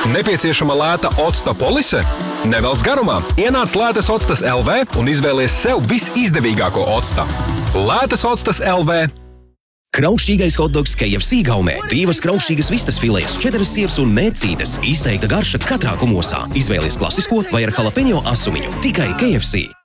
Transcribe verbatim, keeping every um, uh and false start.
Nepieciešama lēta octa polise? Nevelc garumā, ienāc Lētas Octas L V un izvēlies sev visizdevīgāko octa. Lētas Octas L V. Kraukšķīgais hotdogs K F C gaumē. Divas kraukšķīgas vistas filējas, četras siers un mērcītes. Izteikta garša katrā kumosā. Izvēlies klasisko vai ar jalapeņo asumiņu. Tikai K F C.